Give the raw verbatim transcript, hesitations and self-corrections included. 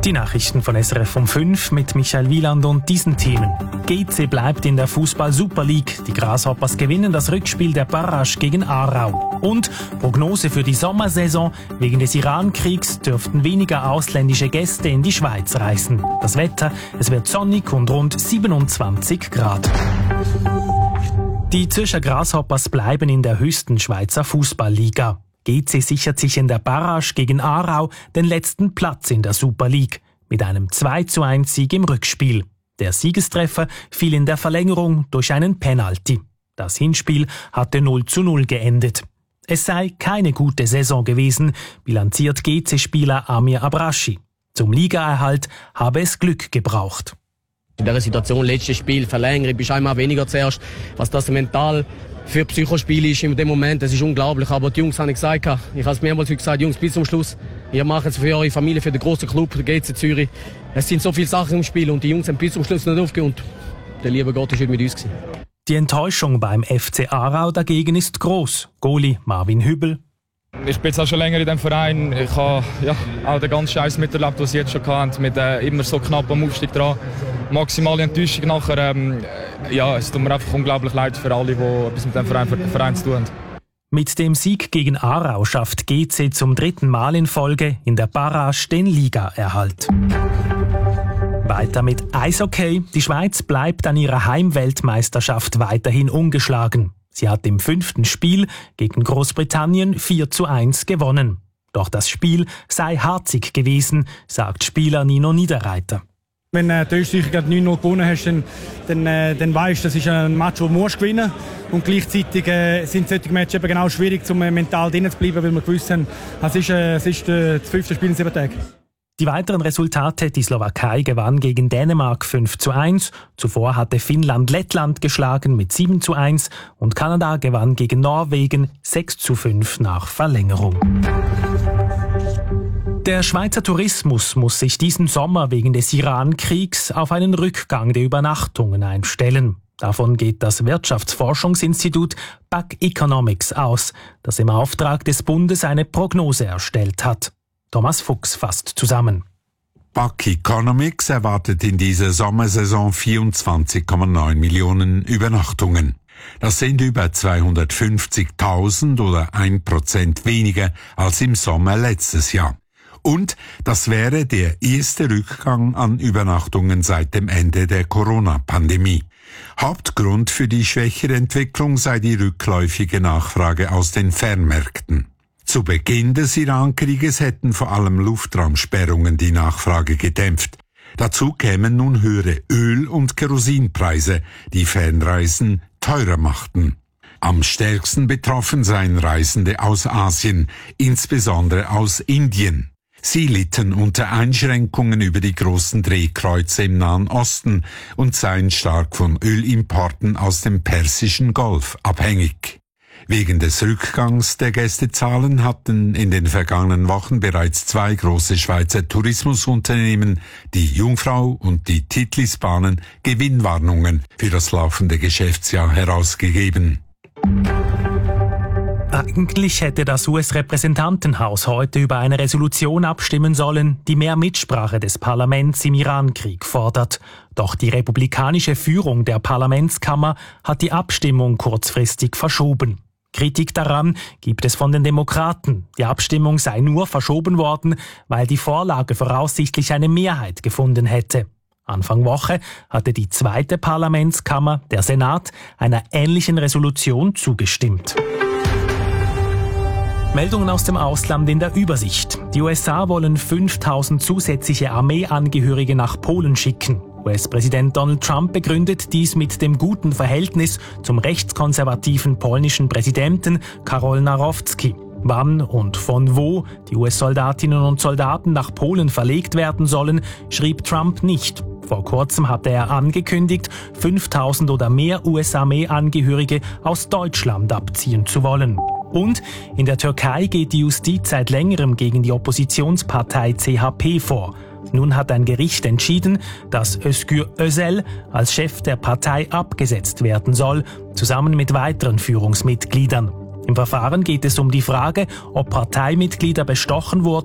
Die Nachrichten von S R F um fünf mit Michael Wieland und diesen Themen. G C bleibt in der Fußball-Super League. Die Grasshoppers gewinnen das Rückspiel der Barrage gegen Aarau. Und Prognose für die Sommersaison. Wegen des Iran-Kriegs dürften weniger ausländische Gäste in die Schweiz reisen. Das Wetter, es wird sonnig und rund siebenundzwanzig Grad. Die Zürcher Grasshoppers bleiben in der höchsten Schweizer Fußballliga. G C sichert sich in der Barrage gegen Aarau den letzten Platz in der Super League mit einem zwei zu eins Sieg im Rückspiel. Der Siegestreffer fiel in der Verlängerung durch einen Penalty. Das Hinspiel hatte null zu null geendet. Es sei keine gute Saison gewesen, bilanziert G C-Spieler Amir Abraschi. Zum Ligaerhalt habe es Glück gebraucht. In dieser Situation, letztes Spiel, Verlängerung, bist einmal weniger zuerst. Was das mental für Psychospiel ist in dem Moment, das ist unglaublich. Aber die Jungs haben gesagt, ich habe es mehrmals gesagt, Jungs, bis zum Schluss. Ihr macht es für eure Familie, für den grossen Club, für G C Zürich. Es sind so viele Sachen im Spiel und die Jungs haben bis zum Schluss nicht aufgehört. Und der liebe Gott ist heute mit uns gewesen. Die Enttäuschung beim F C Aarau dagegen ist groß. Goalie Marvin Hübel. Ich bin jetzt auch schon länger in diesem Verein. Ich habe ja, auch den ganzen Scheiß miterlebt, was sie jetzt schon hatten, mit äh, immer so knapp am Aufstieg dran. Maximale Enttäuschung nachher. Ähm, ja, es tut mir einfach unglaublich leid für alle, die etwas mit dem Verein, für den Verein zu tun haben. Mit dem Sieg gegen Aarau schafft G C zum dritten Mal in Folge in der Barrage den Ligaerhalt. Weiter mit Eishockey. Die Schweiz bleibt an ihrer Heimweltmeisterschaft weiterhin ungeschlagen. Sie hat im fünften Spiel gegen Großbritannien vier zu eins gewonnen. Doch das Spiel sei harzig gewesen, sagt Spieler Nino Niederreiter. Wenn äh, die Österreicher gerade neun null gewonnen hast, dann, dann, äh, dann weisst du, das ist ein Match, das du musst gewinnen musst. Und gleichzeitig äh, sind solche Matches eben genau schwierig, um äh, mental drinnen zu bleiben, weil wir gewusst haben, es ist, äh, es ist äh, das fünfte Spiel in sieben Tagen. Die weiteren Resultate: die Slowakei gewann gegen Dänemark fünf zu eins. Zuvor hatte Finnland Lettland geschlagen mit sieben zu eins und Kanada gewann gegen Norwegen sechs zu fünf nach Verlängerung. Der Schweizer Tourismus muss sich diesen Sommer wegen des Iran-Kriegs auf einen Rückgang der Übernachtungen einstellen. Davon geht das Wirtschaftsforschungsinstitut B A C Economics aus, das im Auftrag des Bundes eine Prognose erstellt hat. Thomas Fuchs fasst zusammen. B A C Economics erwartet in dieser Sommersaison vierundzwanzig Komma neun Millionen Übernachtungen. Das sind über zweihundertfünfzigtausend oder ein Prozent weniger als im Sommer letztes Jahr. Und das wäre der erste Rückgang an Übernachtungen seit dem Ende der Corona-Pandemie. Hauptgrund für die schwächere Entwicklung sei die rückläufige Nachfrage aus den Fernmärkten. Zu Beginn des Iran-Krieges hätten vor allem Luftraumsperrungen die Nachfrage gedämpft. Dazu kämen nun höhere Öl- und Kerosinpreise, die Fernreisen teurer machten. Am stärksten betroffen seien Reisende aus Asien, insbesondere aus Indien. Sie litten unter Einschränkungen über die großen Drehkreuze im Nahen Osten und seien stark von Ölimporten aus dem Persischen Golf abhängig. Wegen des Rückgangs der Gästezahlen hatten in den vergangenen Wochen bereits zwei große Schweizer Tourismusunternehmen, die Jungfrau und die Titlisbahnen, Gewinnwarnungen für das laufende Geschäftsjahr herausgegeben. Eigentlich hätte das U S-Repräsentantenhaus heute über eine Resolution abstimmen sollen, die mehr Mitsprache des Parlaments im Iran-Krieg fordert. Doch die republikanische Führung der Parlamentskammer hat die Abstimmung kurzfristig verschoben. Kritik daran gibt es von den Demokraten. Die Abstimmung sei nur verschoben worden, weil die Vorlage voraussichtlich eine Mehrheit gefunden hätte. Anfang Woche hatte die zweite Parlamentskammer, der Senat, einer ähnlichen Resolution zugestimmt. Meldungen aus dem Ausland in der Übersicht. Die U S A wollen fünftausend zusätzliche Armeeangehörige nach Polen schicken. U S-Präsident Donald Trump begründet dies mit dem guten Verhältnis zum rechtskonservativen polnischen Präsidenten Karol Nawrocki. Wann und von wo die U S-Soldatinnen und Soldaten nach Polen verlegt werden sollen, schrieb Trump nicht. Vor kurzem hatte er angekündigt, fünftausend oder mehr U S-Armeeangehörige aus Deutschland abziehen zu wollen. Und in der Türkei geht die Justiz seit längerem gegen die Oppositionspartei C H P vor. Nun hat ein Gericht entschieden, dass Özgür Özel als Chef der Partei abgesetzt werden soll, zusammen mit weiteren Führungsmitgliedern. Im Verfahren geht es um die Frage, ob Parteimitglieder bestochen wurden